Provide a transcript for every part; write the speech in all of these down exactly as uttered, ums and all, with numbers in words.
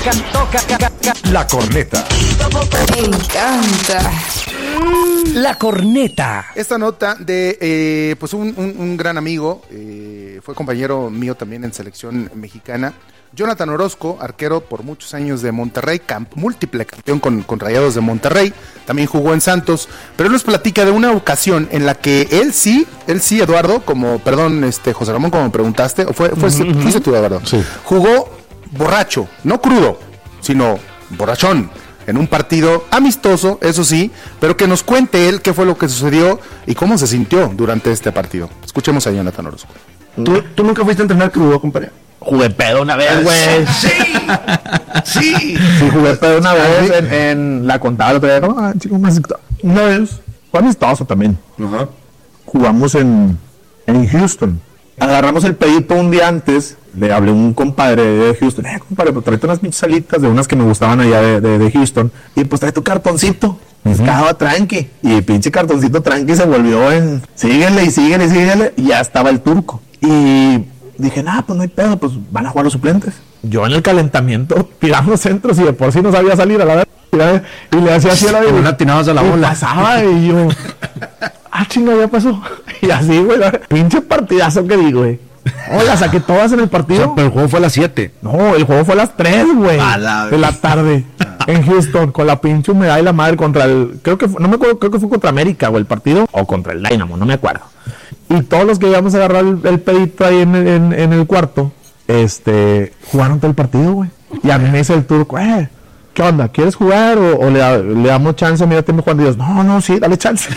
toca, toca, toca. La corneta. Me encanta. La corneta. Esta nota de eh, pues un, un, un gran amigo, eh, fue compañero mío también en selección mexicana, Jonathan Orozco, arquero por muchos años de Monterrey, camp, múltiple campeón con, con Rayados de Monterrey, también jugó en Santos, pero él nos platica de una ocasión en la que él sí, él sí, Eduardo, como, perdón, este José Ramón, como me preguntaste, o fue, fue, uh-huh. fuiste tú, Eduardo, sí. Jugó borracho, no crudo, sino borrachón, en un partido amistoso, eso sí, pero que nos cuente él qué fue lo que sucedió y cómo se sintió durante este partido. Escuchemos a Jonathan Orozco. ¿Tú, ¿Tú nunca fuiste a entrenar crudo, compadre? Jugué pedo una vez, güey. Sí, sí. Sí, jugué pedo una vez en, en la contable. Pero, ah, chico, una, una vez. Fue amistoso también. Uh-huh. Jugamos en, en Houston. Agarramos el pedito un día antes. Le hablé a un compadre de Houston. Eh, compadre, pues tráete unas pinches salitas de unas que me gustaban allá de, de, de Houston. Y pues trae tu cartoncito. Uh-huh. Estaba tranqui. Y el pinche cartoncito tranqui se volvió en... Síguele y síguele y síguele. Y ya estaba el turco. Y... dije, nah, pues no hay pedo, pues van a jugar los suplentes. Yo en el calentamiento, tirando centros y de por sí no sabía salir a la vez. Y le hacía así a la vez. Y atinabas a la bola. Pasaba y yo, ah, chinga, ya pasó. Y así, güey, pinche partidazo que di, güey. Oiga, saqué todas en el partido. O sea, pero el juego fue a las siete. No, el juego fue a las tres, güey. De la tarde. En Houston, con la pinche humedad y la madre contra el... Creo que fue, no me acuerdo, creo que fue contra América, güey, el partido. O contra el Dynamo, no me acuerdo. Y todos los que íbamos a agarrar el, el pedito ahí en, en, en el cuarto, este, jugaron todo el partido, güey. Y a mí me dice el turco, eh, ¿qué onda? ¿Quieres jugar o, o le, le damos chance? Mira, tengo Juan Dios. No, no, sí, dale chance.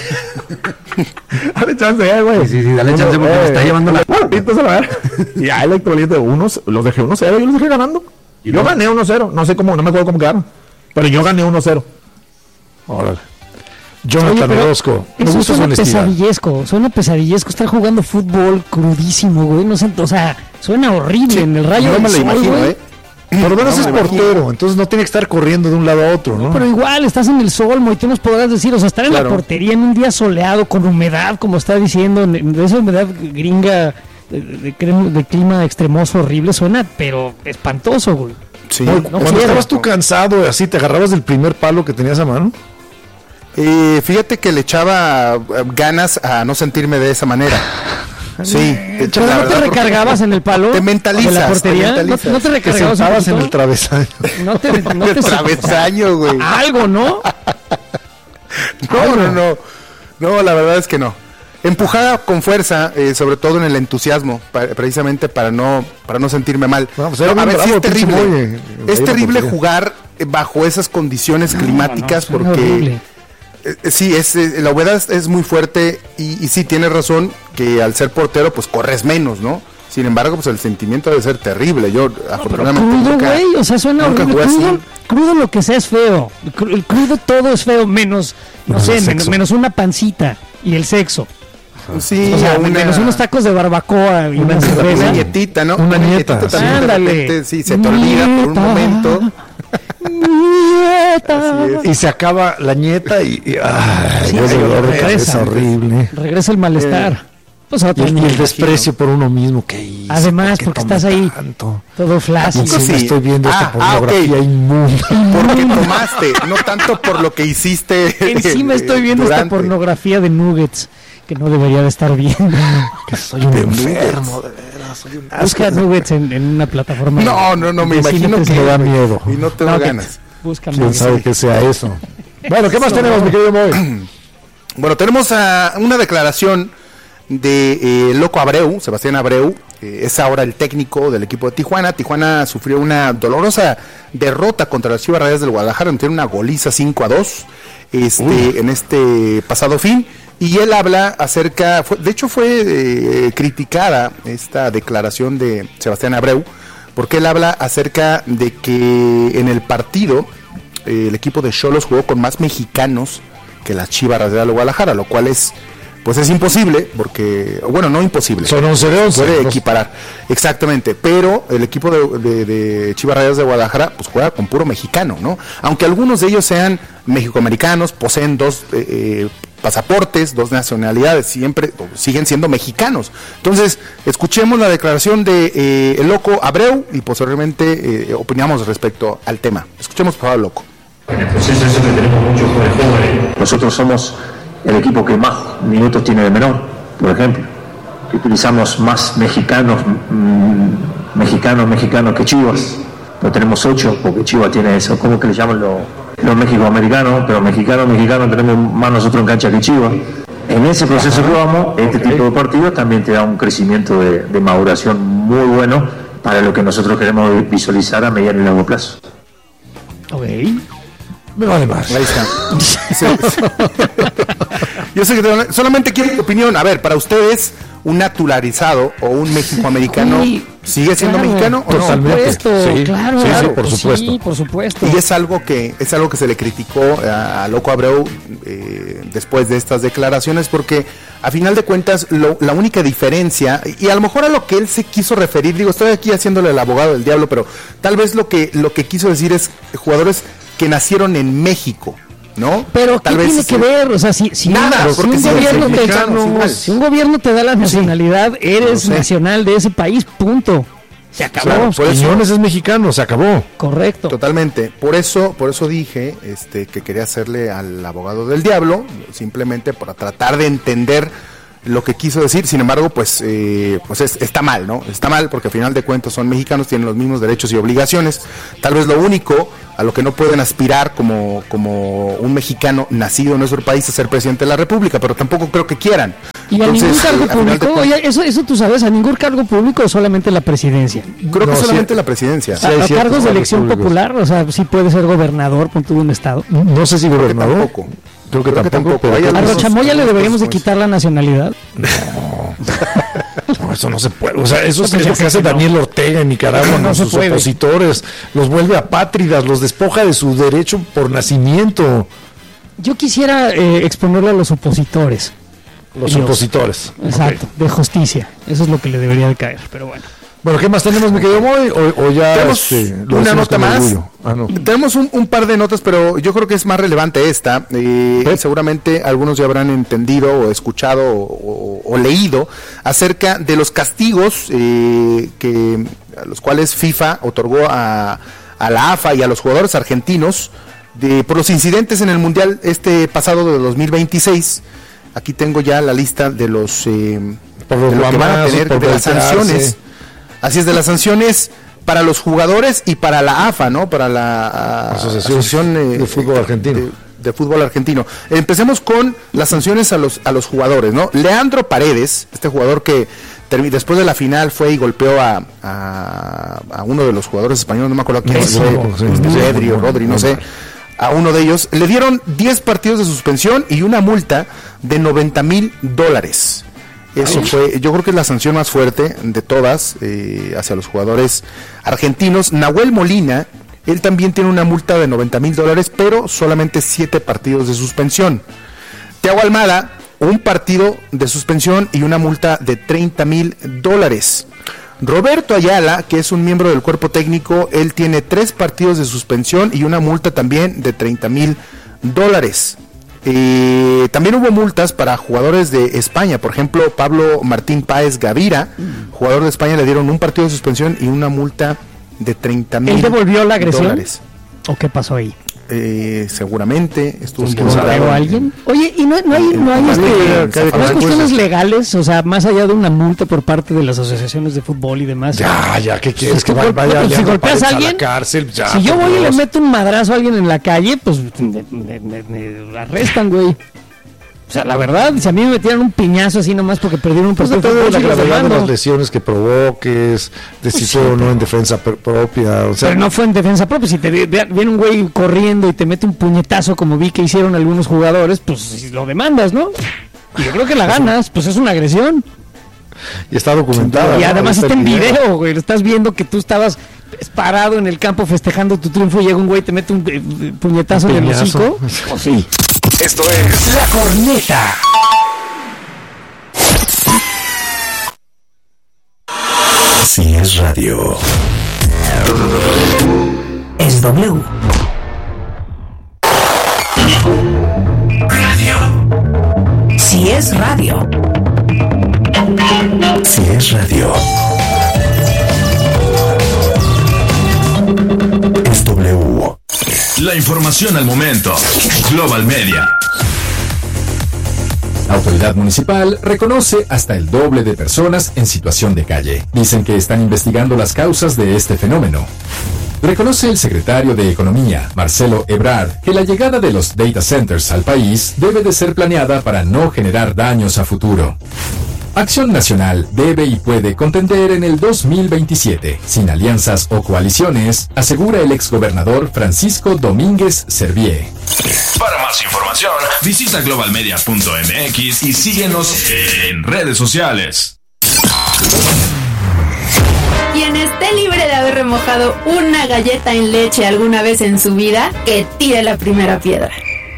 Dale chance, eh, güey. Sí, sí, dale chance porque eh, me está llevando la... Y ahí electrolito de unos, los dejé uno cero, yo los dejé ganando. Y yo no? gané uno cero, no sé cómo, no me acuerdo cómo quedaron. Pero yo gané uno cero. Órale. Jonathan Orozco. Eso suena pesadillesco, suena pesadillesco estar jugando fútbol crudísimo, güey, no sé, o sea, suena horrible, sí, en el rayo no del me lo sol, imagino, güey. ¿eh? Por lo menos no es portero, entonces no tiene que estar corriendo de un lado a otro, ¿no? No, pero igual, estás en el sol, Moy, tú nos podrás decir, o sea, estar en claro. la portería en un día soleado, con humedad, como está diciendo, de esa humedad gringa, de, de, de, de clima extremoso, horrible, suena, pero espantoso, güey. Sí. No, no cuando estabas tú cansado, así, ¿te agarrabas del primer palo que tenías a mano? Eh, fíjate que le echaba ganas a no sentirme de esa manera. Sí, pero no te recargabas en el palo. Te mentalizas. De la portería. Te mentalizas. No, no te recargabas. Te sentabas en el travesaño. No te, no te el travesaño, güey. Algo, ¿no? No, no, no. No, la verdad es que no. Empujada con fuerza, eh, sobre todo en el entusiasmo, para, precisamente para no para no sentirme mal. Bueno, pues no, a ver, sí es terrible. Oye, es terrible jugar bajo esas condiciones no, climáticas no, porque eh, sí, es, eh, la humedad es, es muy fuerte y, y sí, tienes razón que al ser portero pues corres menos, ¿no? Sin embargo, pues el sentimiento debe ser terrible. Yo, no, afortunadamente, crudo, güey, o sea, suena horrible. Crudo, crudo lo que sea es feo. El crudo todo es feo, menos, no, no sé, menos, menos una pancita y el sexo. Sí, o sea, una, menos unos tacos de barbacoa y una, una nietita, ¿no? Una, una nieta. nietita también, ándale. De repente, sí, se te olvida por un momento. Nieta. Y se acaba la nieta y, y ay, sí, sí, dolor de cabeza horrible. Regresa el malestar. Eh, pues y, el, y el desprecio por uno mismo que hizo. Además, porque estás ahí tanto? Todo flácido. Sí, sí. Estoy viendo ah, esta pornografía ah, okay. inmunda. Porque tomaste, no tanto por lo que hiciste. Encima estoy viendo durante. esta pornografía de nuggets que no debería de estar viendo. Que soy un enfermo, de veras. Soy un Busca nuggets en, en una plataforma. No, no, no, me imagino que me da miedo. Y no tengo no, ganas. Busca ¿Quién sabe sí. que sea eso? Bueno, ¿qué más eso, tenemos, mi querido Moy? Bueno, tenemos uh, una declaración de eh, Loco Abreu, Sebastián Abreu, eh, es ahora el técnico del equipo de Tijuana. Tijuana sufrió una dolorosa derrota contra las Chivas Rayadas del Guadalajara, tiene una goliza cinco a dos este, en este pasado fin. Y él habla acerca, fue, de hecho fue eh, criticada esta declaración de Sebastián Abreu, porque él habla acerca de que en el partido eh, el equipo de Xolos jugó con más mexicanos que las Chivas Rayadas de Guadalajara, lo cual es pues es imposible, porque, bueno, no imposible, son once de once, puede equiparar, exactamente, pero el equipo de, de, de Chivas Rayadas de Guadalajara pues juega con puro mexicano, ¿no? Aunque algunos de ellos sean mexicoamericanos, poseen dos eh, pasaportes, dos nacionalidades, siempre siguen siendo mexicanos. Entonces, escuchemos la declaración de eh, el Loco Abreu y posteriormente eh, opinamos respecto al tema. Escuchemos por favor al Loco. En el proceso eso que tenemos muchos jóvenes. Nosotros somos el equipo que más minutos tiene de menor, por ejemplo. Que utilizamos más mexicanos, mmm, mexicanos, mexicanos que Chivas. No tenemos ocho, porque Chivas tiene eso, ¿cómo que le llaman los, los mexicoamericanos? Pero mexicanos, mexicanos tenemos más nosotros en cancha que Chivas. En ese proceso que vamos, este tipo de partidos también te da un crecimiento de, de maduración muy bueno para lo que nosotros queremos visualizar a mediano y largo plazo. Ok. Me vale más. Ahí está. Sí, sí. Yo sé que te, solamente quiero tu opinión. A ver, para ustedes, un naturalizado o un mexicoamericano Sí, sigue siendo claro, mexicano o no? totalmente. Por supuesto, Sí, claro, sí, sí, claro, por pues supuesto. Sí, por supuesto. Y es algo que es algo que se le criticó a, a Loco Abreu eh, después de estas declaraciones, porque a final de cuentas lo, la única diferencia, y a lo mejor a lo que él se quiso referir, digo, estoy aquí haciéndole el abogado del diablo, pero tal vez lo que lo que quiso decir es jugadores que nacieron en México, ¿no? Pero Tal ¿qué vez tiene que sí. ver? O sea, si, si, Nada, un, si porque un sí, gobierno sí, te, mexicanos, igual. si un gobierno te da la nacionalidad, eres No sé. nacional de ese país, punto. Se acabó. Claro, por eso- Quiñones es mexicano, se acabó. Correcto. Totalmente. Por eso, por eso dije, este, que quería hacerle al abogado del diablo, simplemente para tratar de entender lo que quiso decir. Sin embargo, pues, eh, pues es- está mal, ¿no? Está mal porque al final de cuentas son mexicanos, tienen los mismos derechos y obligaciones. Tal vez lo único a lo que no pueden aspirar como, como un mexicano nacido en nuestro país es ser presidente de la República, pero tampoco creo que quieran. Y a Entonces, ningún eh, cargo al final de público, cuentas, oye, eso, eso tú sabes, a ningún cargo público o solamente la presidencia. creo que No, solamente sí. la presidencia. Sí, A, hay a ciertos cargos de cargos elección públicos. popular, o sea, sí puede ser gobernador, punto de un estado. No sé si gobernador. tampoco. Creo que Creo que tampoco. tampoco. pero Hay A algunos- Rochamoya le deberíamos de pues, quitar la nacionalidad. No, eso no se puede. O sea, eso es Pues lo ya que sé hace que no. Daniel Ortega en Nicaragua No con se sus puede. opositores. Los vuelve apátridas, los despoja de su derecho por nacimiento. Yo quisiera eh, exponerle a los opositores. Los Dios. opositores. Exacto, de justicia. Eso es lo que le debería de caer, pero bueno. Bueno, ¿qué más tenemos, mi querido Moy? O, o ya Tenemos este, lo una decimos nota con más. orgullo? Ah, no. Tenemos un, un par de notas, pero yo creo que es más relevante esta. Eh, Pep. seguramente algunos ya habrán entendido o escuchado o, o- o leído acerca de los castigos eh, que a los cuales FIFA otorgó a, a la A F A y a los jugadores argentinos de, por los incidentes en el Mundial este pasado de dos mil veintiséis. Aquí tengo ya la lista de los eh, Por los de lo que van a guamazos, tener, por de las golpearse. sanciones. Así es, de las sanciones para los jugadores y para la A F A, ¿no? Para la ah, Asociación eh, de Fútbol Argentino. De, de fútbol argentino. Empecemos con las sanciones a los a los jugadores, ¿no? Leandro Paredes, este jugador que termi- después de la final fue y golpeó a, a, a uno de los jugadores españoles, no me acuerdo quién Eso, fue, sí, este, sí, Pedri o muy Rodri, no mal, sé. muy mal. A uno de ellos le dieron diez partidos de suspensión y una multa de noventa mil dólares. Eso fue, yo creo que es la sanción más fuerte de todas eh, hacia los jugadores argentinos. Nahuel Molina, él también tiene una multa de noventa mil dólares, pero solamente siete partidos de suspensión. Thiago Almada, un partido de suspensión y una multa de treinta mil dólares. Roberto Ayala, que es un miembro del cuerpo técnico, él tiene tres partidos de suspensión y una multa también de treinta mil dólares. Eh, también hubo multas para jugadores de España, por ejemplo, Pablo Martín Páez Gavira, jugador de España, le dieron un partido de suspensión y una multa de treinta mil ¿Él devolvió la agresión? dólares. ¿O qué pasó ahí? Eh, seguramente estuvo Pues, ¿quién involucrado. sabe? ¿Pegó a alguien? Oye, ¿y no, no hay, no hay, Eh, este, eh, no hay eh, cuestiones legales? O sea, más allá de una multa por parte de las asociaciones de fútbol y demás. Ya, ya, ¿qué quieres? Es que que gol- vaya si Leandro golpeas Paredes a a la alguien, cárcel, ya, si yo por voy y le Dios. meto un madrazo a alguien en la calle, pues me, me- me- me arrestan, güey. O sea, la verdad, si a mí me metieran un piñazo así nomás porque perdieron un Pues partido de depende de fútbol, la sí los gravedad de las demando. lesiones que provoques, de si Pues fue sí, o no pero- en defensa per- propia. O sea, Pero no fue en defensa propia. Si te ve- ve- viene un güey corriendo y te mete un puñetazo como vi que hicieron algunos jugadores, pues si lo demandas, ¿no? Y yo creo que la ganas, pues es una agresión. y está documentado. Y ¿no? además Ahí está en video, güey. Estás viendo que tú estabas parado en el campo festejando tu triunfo y llega un güey y te mete un eh, puñetazo en el Piñazo. hocico. Pues sí. Esto es La Corneta. Así es radio. Es W. Radio. es radio. Si es radio, es W. La información al momento. Global Media. Autoridad municipal reconoce hasta el doble de personas en situación de calle. Dicen que están investigando las causas de este fenómeno. Reconoce el secretario de Economía, Marcelo Ebrard, que la llegada de los data centers al país debe de ser planeada para no generar daños a futuro. Acción Nacional debe y puede contender en el dos mil veintisiete, sin alianzas o coaliciones, asegura el exgobernador Francisco Domínguez Servié. Para más información, visita global media punto m x y síguenos en redes sociales. Quien esté libre de haber remojado una galleta en leche alguna vez en su vida, que tire la primera piedra.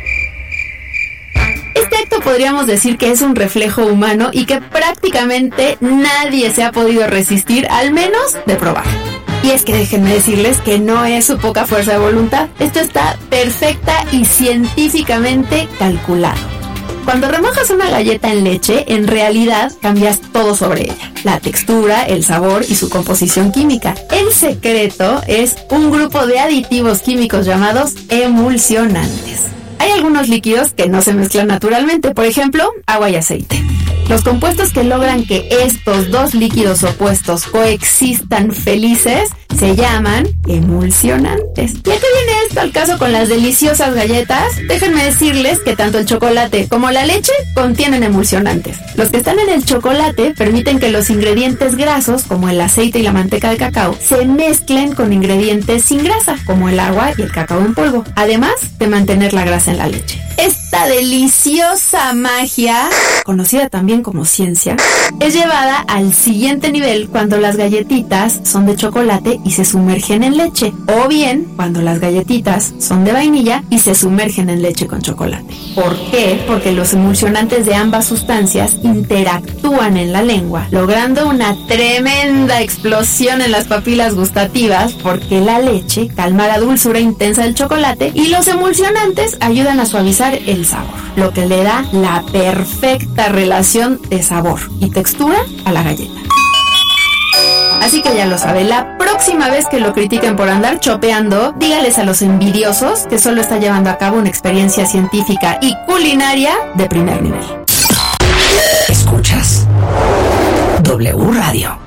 Este acto podríamos decir que es un reflejo humano y que prácticamente nadie se ha podido resistir, al menos de probar. Y es que déjenme decirles que no es su poca fuerza de voluntad. Esto está perfecta y científicamente calculado. Cuando remojas una galleta en leche, en realidad cambias todo sobre ella. La textura, el sabor y su composición química. El secreto es un grupo de aditivos químicos llamados emulsionantes. Hay algunos líquidos que no se mezclan naturalmente, por ejemplo, agua y aceite. Los compuestos que logran que estos dos líquidos opuestos coexistan felices se llaman emulsionantes. ¿Y a qué viene esto al caso con las deliciosas galletas? Déjenme decirles que tanto el chocolate como la leche contienen emulsionantes. Los que están en el chocolate permiten que los ingredientes grasos, como el aceite y la manteca de cacao, se mezclen con ingredientes sin grasa, como el agua y el cacao en polvo, además de mantener la grasa en la leche. Esta deliciosa magia, conocida también como ciencia, es llevada al siguiente nivel cuando las galletitas son de chocolate y se sumergen en leche, o bien cuando las galletitas son de vainilla y se sumergen en leche con chocolate. ¿Por qué? Porque los emulsionantes de ambas sustancias interactúan en la lengua, logrando una tremenda explosión en las papilas gustativas, porque la leche calma la dulzura intensa del chocolate y los emulsionantes ayudan a suavizar el sabor, lo que le da la perfecta relación de sabor y textura a la galleta. Así que ya lo sabe, la próxima vez que lo critiquen por andar chopeando, dígales a los envidiosos que solo está llevando a cabo una experiencia científica y culinaria de primer nivel. Escuchas W Radio.